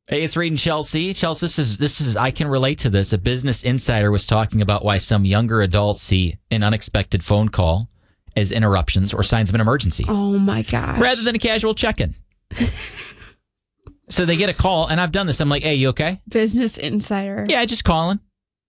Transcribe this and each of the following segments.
Hey, it's Reed and Chelsea. Chelsea, this is. I can relate to this. A Business Insider was talking about why some younger adults see an unexpected phone call as interruptions or signs of an emergency. Oh my gosh! Rather than a casual check-in. So they get a call, and I've done this. I'm like, "Hey, you okay?" Business Insider. Yeah, just calling.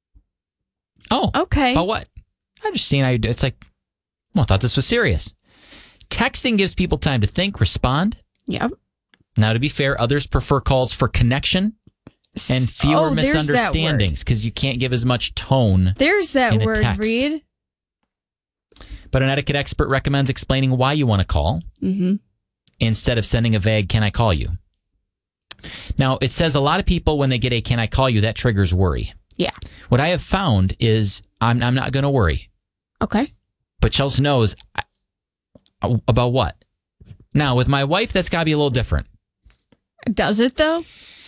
Oh, okay. But what? I just seen how you do. It's like, well, I thought this was serious. Texting gives people time to think, respond. Yep. Now, to be fair, others prefer calls for connection and fewer misunderstandings because you can't give as much tone. There's that in a word, text. Reed. But an etiquette expert recommends explaining why you want to call instead of sending a vague, "Can I call you?" Now, it says a lot of people, when they get a "Can I call you?" that triggers worry. Yeah. What I have found is I'm not going to worry. Okay. But Chelsea knows about what. Now, with my wife, that's got to be a little different. Does it, though?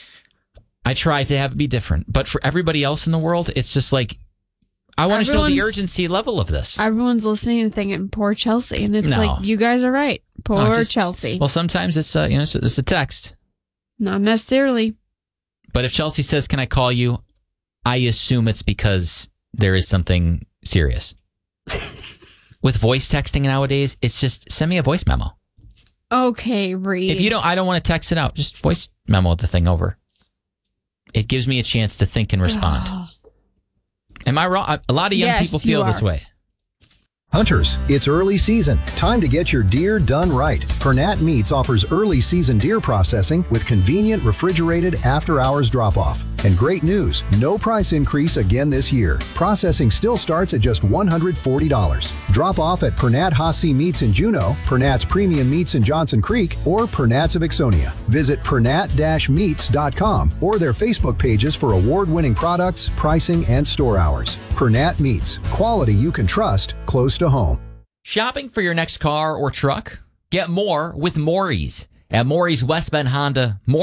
I try to have it be different. But for everybody else in the world, it's just like, I want to know the urgency level of this. Everyone's listening and thinking, poor Chelsea. And it's like, you guys are right. Poor Chelsea. Well, sometimes it's it's a text. Not necessarily. But if Chelsea says, "Can I call you?" I assume it's because there is something serious. With voice texting nowadays, it's just send me a voice memo. Okay, Reed. If you don't, I don't want to text it out. Just voice memo the thing over. It gives me a chance to think and respond. Am I wrong? A lot of young people feel this way. Hunters, it's early season. Time to get your deer done right. Pernat Meats offers early season deer processing with convenient refrigerated after-hours drop-off. And great news, no price increase again this year. Processing still starts at just $140. Drop off at Pernat Hasi Meats in Juneau, Pernat's Premium Meats in Johnson Creek, or Pernat's of Ixonia. Visit pernat-meats.com or their Facebook pages for award-winning products, pricing, and store hours. Pernat Meats, quality you can trust, close to home. Shopping for your next car or truck? Get more with Maury's. At Maury's West Bend Honda,